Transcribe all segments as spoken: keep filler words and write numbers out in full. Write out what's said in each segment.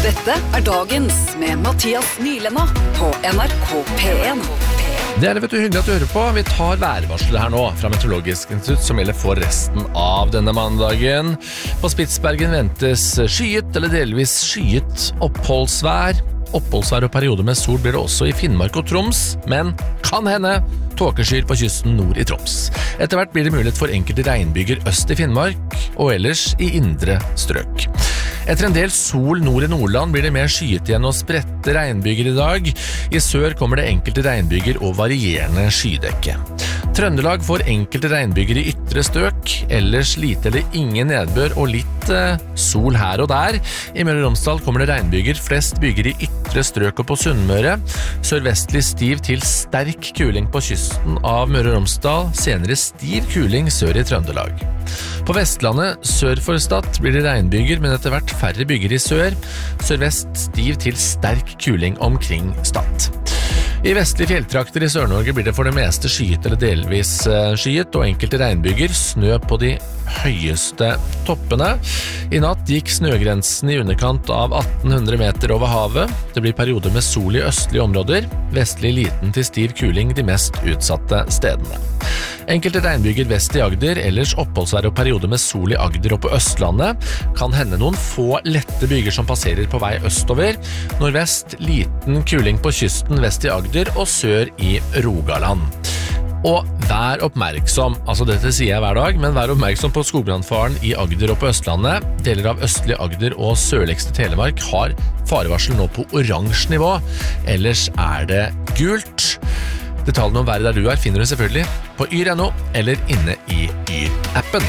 Dette er Dagens med Mathias Nylenda på N R K P en. Det er det vet du, hyggelig at du hører på. Vi tar værvarselet her nå fra Meteorologisk institutt som gjelder for resten av denne mandagen. På Spitsbergen ventes skyet eller delvis skyet oppholdsvær. Oppholdsvær og perioder med sol blir det også i Finnmark og Troms, men kan hende tåkeskyer på kysten nord i Troms. Etter hvert blir det mulighet for enkelte regnbyger øst i Finnmark og ellers i indre strøk. Etter en del sol nord i Nordland blir det mer skyet igjen og spredte regnbyger i dag. I sør kommer det enkelte regnbyger og varierende skydekke. Trøndelag får enkelte regnbyger i ytre støk, ellers lite eller ingen nedbør og litt eh, sol her og der. I Møre og Romsdal kommer det regnbyger, flest byger i ytre strøk og på Sunnmøre. Sørvestlig stiv til sterk kuling på kysten av Møre og Romsdal, senere stiv kuling sør i Trøndelag. På Vestlandet, sør for Stad, blir det regnbyger, men etter hvert færre byger i sør. Sørvest stiv til sterk kuling omkring Stad. I vestlige fjelltrakter i Sør-Norge blir det for det meste skyet eller delvis skyet, og enkelte regnbyger, snø på de høyeste toppene. I natt gikk snøgrensen i underkant av atten hundre meter over havet. Det blir perioder med sol i østlige områder, vestlig liten til stiv kuling de mest utsatte stedene. Enkelte regnbyger vest i Agder, ellers oppholdsvær og perioder med sol i Agder og på Østlandet. Kan hende noen få lette byger som passerer på vei østover. Nordvest, liten kuling på kysten vest i Agder og sør i Rogaland. Og vær oppmerksom, altså dette sier jeg hver dag, men vær oppmerksom på skogbrannfaren i Agder og på Østlandet. Deler av østlige Agder og sørligste Telemark har farevarsel nå på oransje nivå. Ellers er det gult. Detaljene om været der du er finner du selvfølgelig på yr punktum no eller inne i Yr-appen.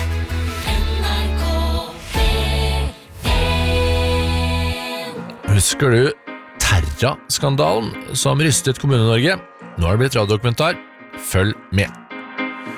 Husker du Terra-skandalen som rystet Kommune-Norge? Nå har det blitt radiodokumentar. Følg med!